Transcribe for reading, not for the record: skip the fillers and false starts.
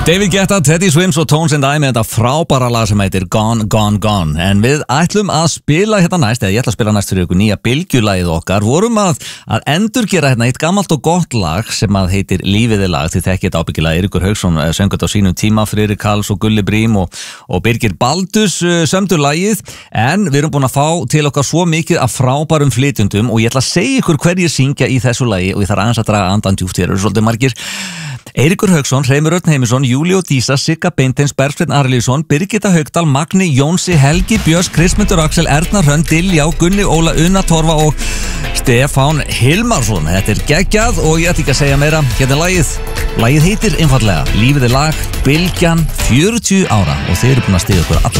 David Guetta, Teddy Swims og Tones and I með þetta frábæra lag sem heitir Gone, Gone, Gone. En við ætlum að spila hérna næst, eða ég ætla að spila næst fyrir ykkur nýja bylgjulagið okkar. Vorum að endurgera hérna eitt gamalt og gott lag sem að heitir Lífið er lag. Þið þekkið þetta ábyggilega. Eiríkur Hauksson söng þetta á sínum tíma, Friðrik Karls og Gulli Brím og Birgir Baldurs sömdu lagið. En við erum búin að fá til okkar svo mikið af frábærum flytjendum og ég ætla að segja ykkur hverjir syngja í þessu lagi og ég þarf aðeins að draga andan djúpt, þér eru svolítið margir. Eiríkur Hauksson, Hreimur Örn Heimisson, Júlí og Dísa, Sigga Beintens, Bergsveinn Arlísson, Birgitta Haugdal, Magni, Jónsi, Helgi, Björns, Kristmundur Axel, Erna Hrönn, Diljá, Gunni, Óla, Una Torfa og Stefán Hilmarsson. Þetta er geggjað og ég ætla ekki að segja meira. Hérna er lagið. Lagið heitir einfallega Lífið er lag, Bylgjan, 40 ára og þeir eru búin að stiga okkur alla